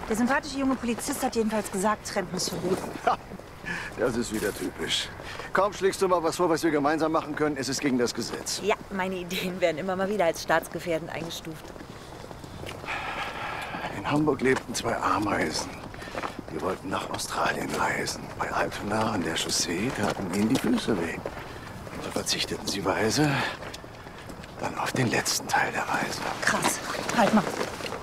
Der sympathische junge Polizist hat jedenfalls gesagt, Trampen ist verboten. Ha, das ist wieder typisch. Kaum schlägst du mal was vor, was wir gemeinsam machen können, ist es gegen das Gesetz. Ja, meine Ideen werden immer mal wieder als staatsgefährdend eingestuft. In Hamburg lebten zwei Ameisen. Die wollten nach Australien reisen. Bei Altona an der Chaussee taten ihnen die Füße weh. Und so verzichteten sie weise dann auf den letzten Teil der Reise. Krass. Halt mal.